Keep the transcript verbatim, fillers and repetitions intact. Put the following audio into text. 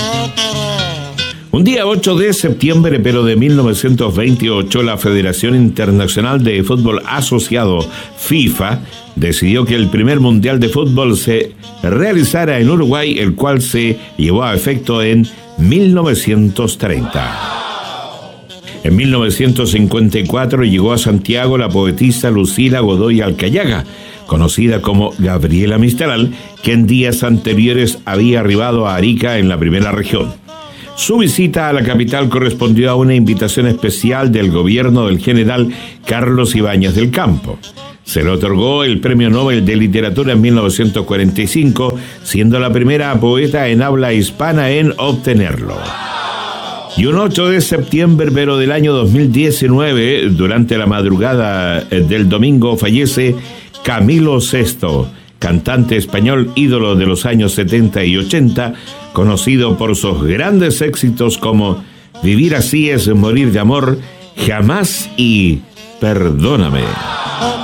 Un día ocho de septiembre, pero de mil novecientos veintiocho, la Federación Internacional de Fútbol Asociado, FIFA, decidió que el primer Mundial de Fútbol se realizara en Uruguay, el cual se llevó a efecto en mil novecientos treinta. En mil novecientos cincuenta y cuatro llegó a Santiago la poetisa Lucila Godoy Alcayaga, conocida como Gabriela Mistral, que en días anteriores había arribado a Arica en la primera región. Su visita a la capital correspondió a una invitación especial del gobierno del general Carlos Ibáñez del Campo. Se le otorgó el Premio Nobel de Literatura en mil novecientos cuarenta y cinco, siendo la primera poeta en habla hispana en obtenerlo. Y un ocho de septiembre, pero del año dos mil diecinueve, durante la madrugada del domingo, fallece Camilo Sesto, cantante español ídolo de los años setenta y ochenta, conocido por sus grandes éxitos como Vivir así es morir de amor, Jamás y Perdóname.